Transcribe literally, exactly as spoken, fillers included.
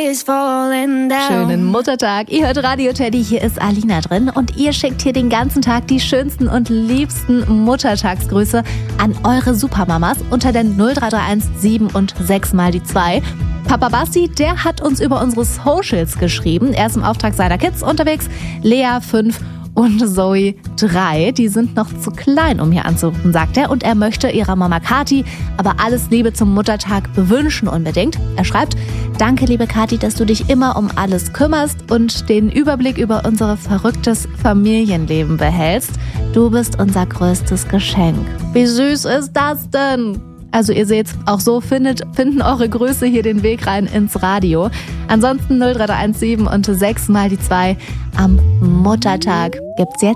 is falling down. Schönen Muttertag. Ihr hört Radio Teddy, hier ist Alina drin und ihr schickt hier den ganzen Tag die schönsten und liebsten Muttertagsgrüße an eure Supermamas unter den null drei drei eins sieben und sechs mal die zwei. Papa Basti, der hat uns über unsere Socials geschrieben. Er ist im Auftrag seiner Kids unterwegs. Lea fünf und Zoe drei. Die sind noch zu klein, um hier anzurufen, sagt er. Und er möchte ihrer Mama Kathi aber alles Liebe zum Muttertag wünschen unbedingt. Er schreibt: Danke, liebe Kathi, dass du dich immer um alles kümmerst und den Überblick über unser verrücktes Familienleben behältst. Du bist unser größtes Geschenk. Wie süß ist das denn? Also ihr seht, auch so findet, finden eure Grüße hier den Weg rein ins Radio. Ansonsten null drei drei eins sieben und sechs mal die zwei am Muttertag gibt's jetzt